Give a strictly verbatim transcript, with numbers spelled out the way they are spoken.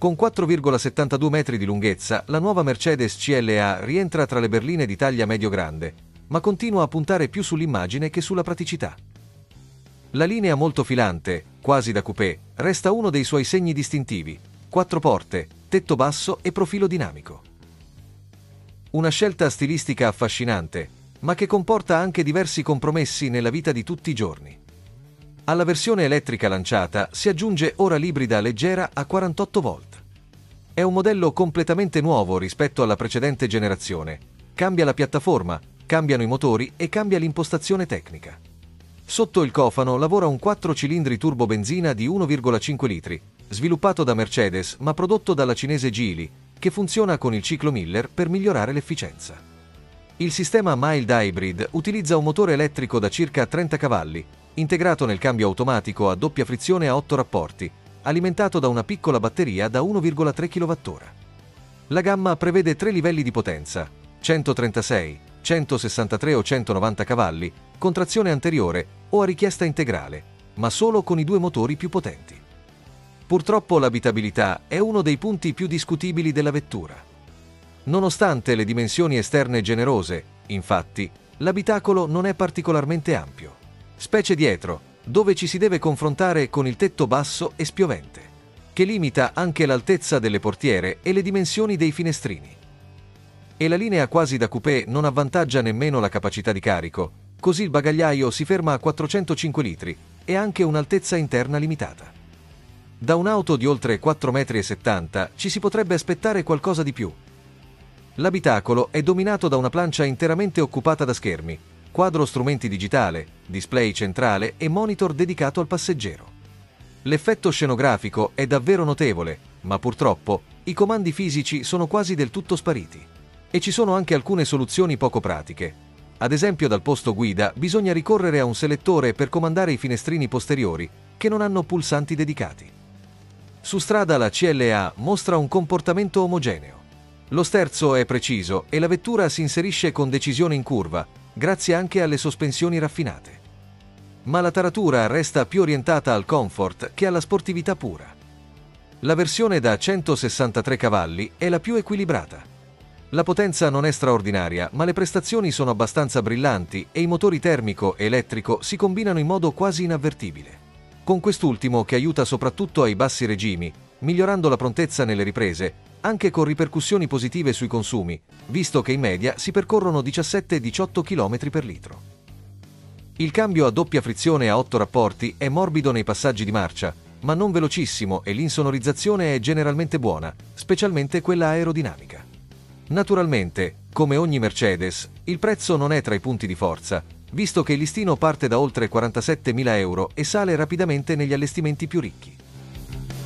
Con quattro virgola settantadue metri di lunghezza, la nuova Mercedes C L A rientra tra le berline di taglia medio-grande, ma continua a puntare più sull'immagine che sulla praticità. La linea molto filante, quasi da coupé, resta uno dei suoi segni distintivi: quattro porte, tetto basso e profilo dinamico. Una scelta stilistica affascinante, ma che comporta anche diversi compromessi nella vita di tutti i giorni. Alla versione elettrica lanciata si aggiunge ora l'ibrida leggera a quarantotto volt. È un modello completamente nuovo rispetto alla precedente generazione. Cambia la piattaforma, cambiano i motori e cambia l'impostazione tecnica. Sotto il cofano lavora un quattro cilindri turbo benzina di uno virgola cinque litri, sviluppato da Mercedes ma prodotto dalla cinese Geely, che funziona con il ciclo Miller per migliorare l'efficienza. Il sistema Mild Hybrid utilizza un motore elettrico da circa trenta cavalli, integrato nel cambio automatico a doppia frizione a otto rapporti, alimentato da una piccola batteria da uno virgola tre chilowattora. La gamma prevede tre livelli di potenza: centotrentasei, centosessantatré o centonovanta cavalli, con trazione anteriore o a richiesta integrale, ma solo con i due motori più potenti. Purtroppo l'abitabilità è uno dei punti più discutibili della vettura. Nonostante le dimensioni esterne generose, infatti, l'abitacolo non è particolarmente ampio, specie dietro, dove ci si deve confrontare con il tetto basso e spiovente, che limita anche l'altezza delle portiere e le dimensioni dei finestrini. E la linea quasi da coupé non avvantaggia nemmeno la capacità di carico, così il bagagliaio si ferma a quattrocentocinque litri e anche un'altezza interna limitata. Da un'auto di oltre quattro virgola settanta metri ci si potrebbe aspettare qualcosa di più. L'abitacolo è dominato da una plancia interamente occupata da schermi, quadro strumenti digitale, display centrale e monitor dedicato al passeggero. L'effetto scenografico è davvero notevole, ma purtroppo i comandi fisici sono quasi del tutto spariti. E ci sono anche alcune soluzioni poco pratiche. Ad esempio, dal posto guida bisogna ricorrere a un selettore per comandare i finestrini posteriori, che non hanno pulsanti dedicati. Su strada la C L A mostra un comportamento omogeneo. Lo sterzo è preciso e la vettura si inserisce con decisione in curva, grazie anche alle sospensioni raffinate. Ma la taratura resta più orientata al comfort che alla sportività pura. La versione da centosessantatré cavalli è la più equilibrata. La potenza non è straordinaria, ma le prestazioni sono abbastanza brillanti e i motori termico e elettrico si combinano in modo quasi inavvertibile. Con quest'ultimo che aiuta soprattutto ai bassi regimi, migliorando la prontezza nelle riprese, anche con ripercussioni positive sui consumi, visto che in media si percorrono diciassette diciotto chilometri per litro. Il cambio a doppia frizione a otto rapporti è morbido nei passaggi di marcia, ma non velocissimo, e l'insonorizzazione è generalmente buona, specialmente quella aerodinamica. Naturalmente, come ogni Mercedes, il prezzo non è tra i punti di forza, visto che il listino parte da oltre quarantasettemila euro e sale rapidamente negli allestimenti più ricchi.